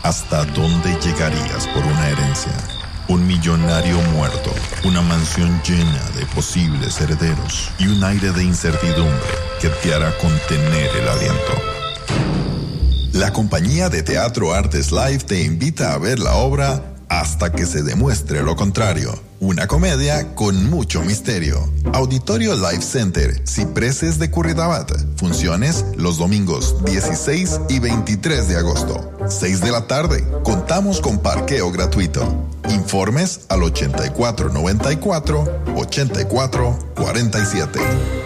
¿Hasta dónde llegarías por una herencia? Un millonario muerto, una mansión llena de posibles herederos y un aire de incertidumbre que te hará contener el aliento. La compañía de teatro Artes Live te invita a ver la obra Hasta que se demuestre lo contrario. Una comedia con mucho misterio. Auditorio Live Center, Cipreses de Curridabat. Funciones los domingos 16 y 23 de agosto. 6 de la tarde. Contamos con parqueo gratuito. Informes al 8494-8447.